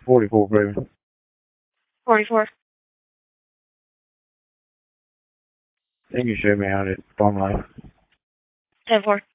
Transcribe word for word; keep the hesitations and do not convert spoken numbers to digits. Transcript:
forty-four, baby. forty-four. You can show me out at Farm Life. ten four.